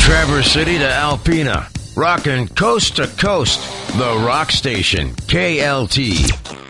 Traverse City to Alpena. Rockin' coast to coast. The Rock Station, KLT.